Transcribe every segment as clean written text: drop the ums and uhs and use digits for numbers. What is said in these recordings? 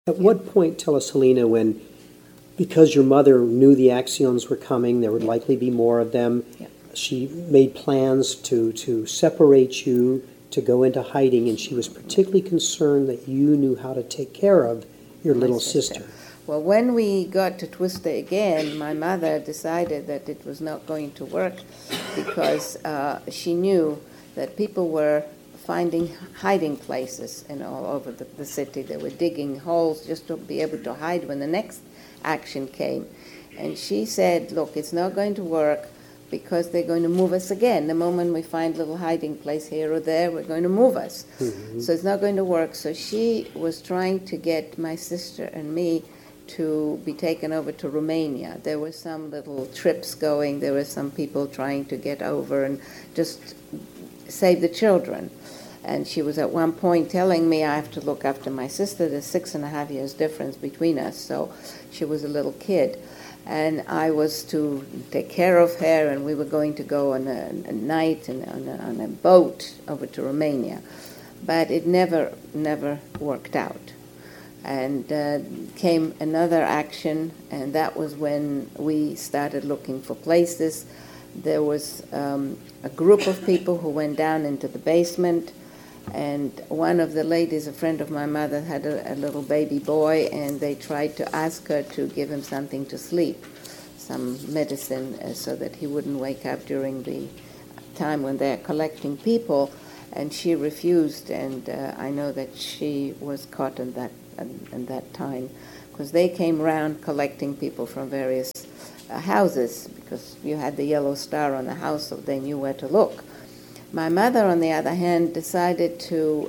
At what point, tell us, Helena, when, because your mother knew the Axioms were coming, there would likely be more of them, she made plans to separate you, to go into hiding, and she was particularly concerned that you knew how to take care of your little sister. Well, when we got to Twister again, my mother decided that it was not going to work because she knew that people were finding hiding places all over the city. They were digging holes just to be able to hide when the next action came. And she said, look, it's not going to work because they're going to move us again. The moment we find a little hiding place here or there, we're going to move us. Mm-hmm. So it's not going to work. So she was trying to get my sister and me to be taken over to Romania. There were some little trips going. There were some people trying to get over and just save the children. And she was at one point telling me I have to look after my sister. There's 6.5 years difference between us, so she was a little kid. And I was to take care of her, and we were going to go on a night and on a boat over to Romania. But it never worked out. And came another action, and that was when we started looking for places. There was a group of people who went down into the basement, and one of the ladies, a friend of my mother, had a little baby boy, and they tried to ask her to give him something to sleep, some medicine, so that he wouldn't wake up during the time when they're collecting people, and she refused, and I know that she was caught in that time, because they came around collecting people from various houses, because you had the yellow star on the house, so they knew where to look. My mother, on the other hand, decided to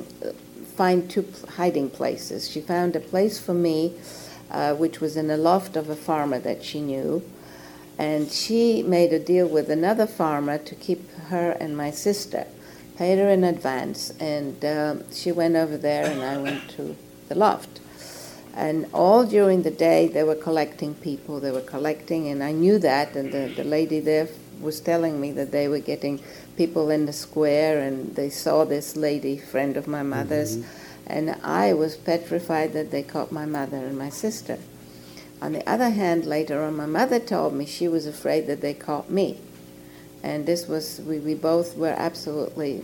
find two hiding places. She found a place for me, which was in the loft of a farmer that she knew, and she made a deal with another farmer to keep her and my sister, paid her in advance, and she went over there and I went to the loft. And all during the day they were collecting people, and I knew that, and the lady there was telling me that they were getting people in the square, and they saw this lady, friend of my mother's, and I was petrified that they caught my mother and my sister. On the other hand, later on, my mother told me she was afraid that they caught me. And this was, we both were absolutely,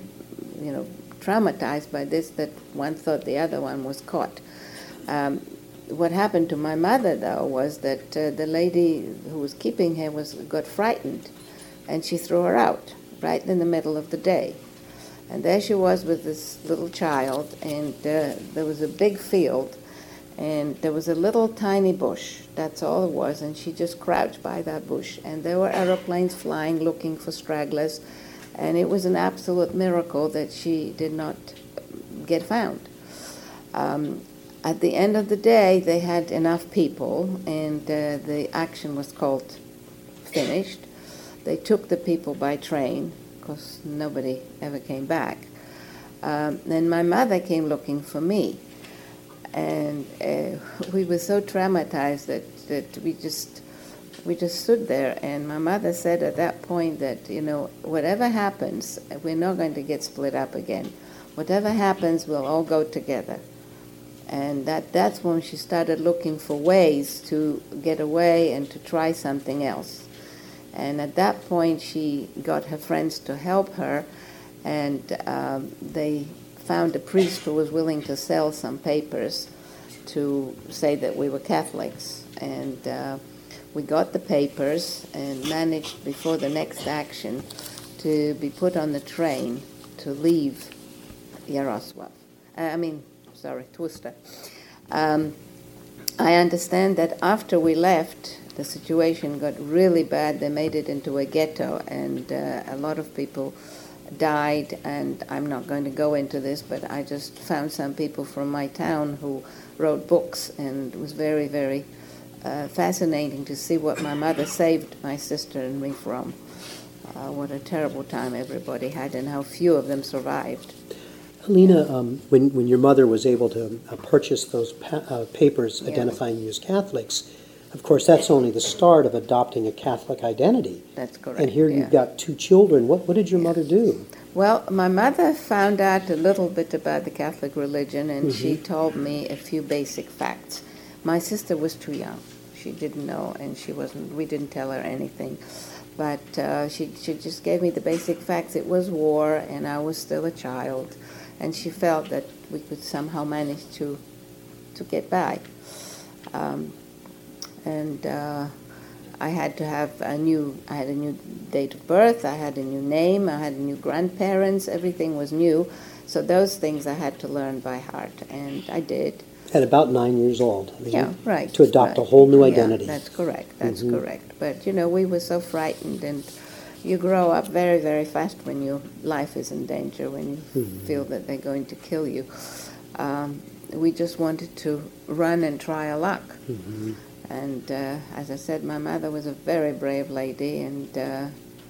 traumatized by this, that one thought the other one was caught. What happened to my mother, though, was that the lady who was keeping her got frightened, and she threw her out right in the middle of the day. And there she was with this little child, and there was a big field, and there was a little tiny bush. That's all it was, and she just crouched by that bush. And there were aeroplanes flying looking for stragglers, and it was an absolute miracle that she did not get found. At the end of the day, they had enough people, and the action was called finished. They took the people by train, because nobody ever came back. Then my mother came looking for me, and we were so traumatized that we just stood there. And my mother said at that point that, whatever happens, we're not going to get split up again. Whatever happens, we'll all go together. And that's when she started looking for ways to get away and to try something else. And at that point, she got her friends to help her, and they found a priest who was willing to sell some papers to say that we were Catholics. And we got the papers and managed, before the next action, to be put on the train to leave Twister. I understand that after we left, the situation got really bad. They made it into a ghetto, and a lot of people died. And I'm not going to go into this, but I just found some people from my town who wrote books, and it was very, very fascinating to see what my mother saved my sister and me from. What a terrible time everybody had, and how few of them survived. Helena, when your mother was able to purchase those papers identifying you as Catholics, of course, that's only the start of adopting a Catholic identity. That's correct. And here you've got two children. What did your mother do? Well, my mother found out a little bit about the Catholic religion, and she told me a few basic facts. My sister was too young. She didn't know, and we didn't tell her anything. But she just gave me the basic facts. It was war, and I was still a child, and she felt that we could somehow manage to get by. I had to have I had a new date of birth, I had a new name, I had new grandparents, everything was new. So those things I had to learn by heart, and I did. At about 9 years old. Yeah, right. To adopt a whole new identity. Yeah, that's correct, that's correct. But, we were so frightened, and you grow up very, very fast when your life is in danger, when you feel that they're going to kill you. We just wanted to run and try our luck. And as I said, my mother was a very brave lady and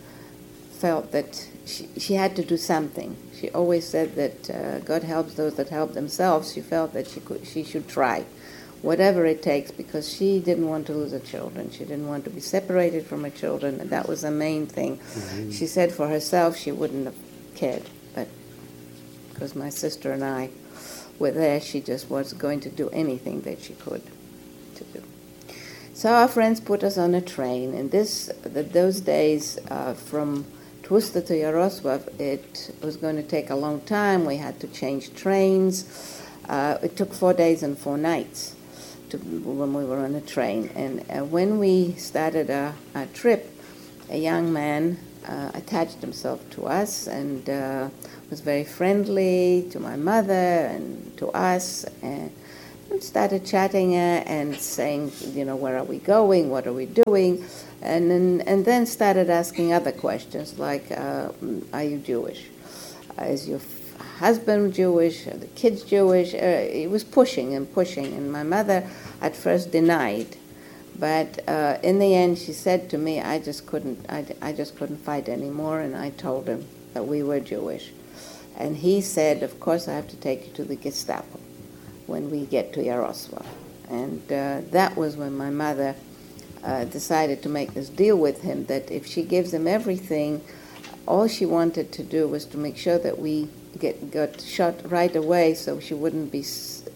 felt that she had to do something. She always said that God helps those that help themselves. She felt that she should try, whatever it takes, because she didn't want to lose her children. She didn't want to be separated from her children, and that was the main thing. She said for herself she wouldn't have cared, but because my sister and I were there, she just was going to do anything that she could to do. So our friends put us on a train, and those days from Twister to Yaroslavl, it was going to take a long time. We had to change trains. It took 4 days and 4 nights when we were on a train. And when we started our trip, a young man attached himself to us and was very friendly to my mother and to us, and started chatting and saying, where are we going, what are we doing, and then started asking other questions like, are you Jewish? Is your husband Jewish? Are the kids Jewish? He was pushing, and my mother at first denied, but in the end she said to me, I just couldn't fight anymore, and I told him that we were Jewish. And he said, of course I have to take you to the Gestapo when we get to Yaroslavl. And that was when my mother decided to make this deal with him, that if she gives him everything, all she wanted to do was to make sure that we got shot right away, so she would be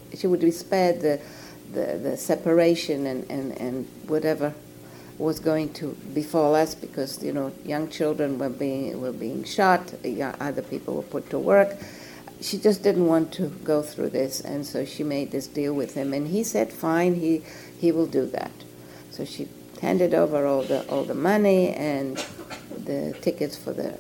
spared the separation and whatever was going to befall us, because young children were being shot, other people were put to work. She just didn't want to go through this, and so she made this deal with him, and he said fine, he will do that. So she handed over all the money and the tickets for the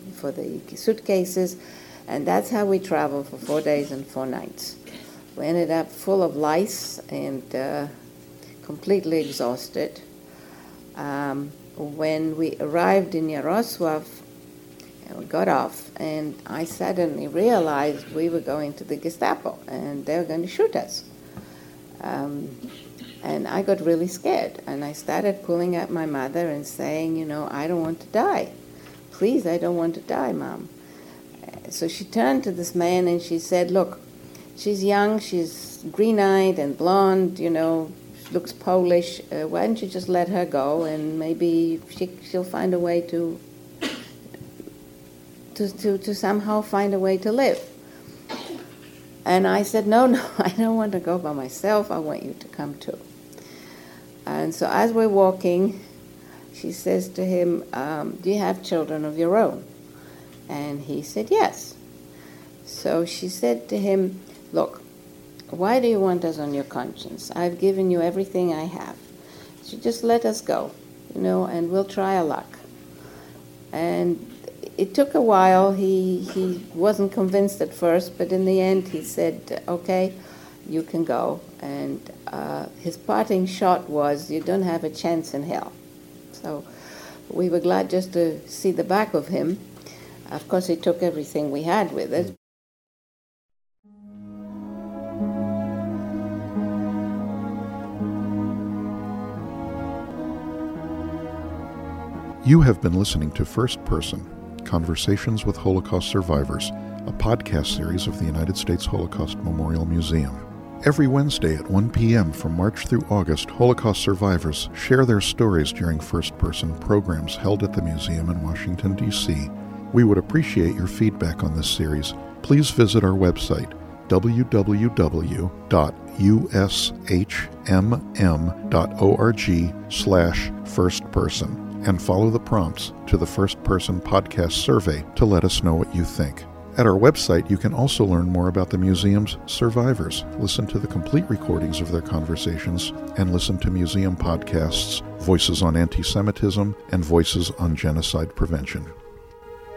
suitcases, and that's how we traveled for 4 days and 4 nights. We ended up full of lice and completely exhausted. When we arrived in Yaroslavl, we got off, and I suddenly realized we were going to the Gestapo, and they were going to shoot us. And I got really scared, and I started pulling at my mother and saying, I don't want to die. Please, I don't want to die, Mom. So she turned to this man and she said, look, she's young, she's green-eyed and blonde, she looks Polish. Why don't you just let her go, and maybe she'll find a way to somehow find a way to live. And I said, no, I don't want to go by myself. I want you to come too. And so as we're walking, she says to him, do you have children of your own? And he said, yes. So she said to him, look, why do you want us on your conscience? I've given you everything I have. So just let us go, and we'll try our luck. And it took a while. He wasn't convinced at first, but in the end he said, okay, you can go. And his parting shot was, you don't have a chance in hell. So we were glad just to see the back of him. Of course, he took everything we had with us. You have been listening to First Person, Conversations with Holocaust Survivors, a podcast series of the United States Holocaust Memorial Museum. Every Wednesday at 1 p.m. from March through August, Holocaust survivors share their stories during First Person programs held at the museum in Washington, D.C., We would appreciate your feedback on this series. Please visit our website, www.ushmm.org/firstperson, and follow the prompts to the First Person Podcast Survey to let us know what you think. At our website, you can also learn more about the museum's survivors, listen to the complete recordings of their conversations, and listen to museum podcasts, Voices on Anti-Semitism and Voices on Genocide Prevention.